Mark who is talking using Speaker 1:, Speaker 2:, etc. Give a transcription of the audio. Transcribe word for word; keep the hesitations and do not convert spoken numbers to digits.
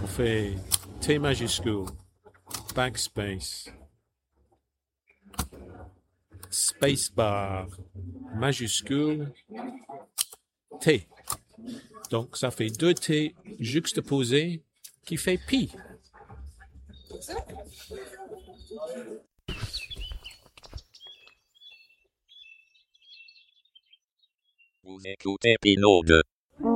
Speaker 1: On fait T majuscule, backspace, spacebar, majuscule, T. Donc, ça fait deux T juxtaposés qui fait pi.
Speaker 2: Vous écoutez Pinode.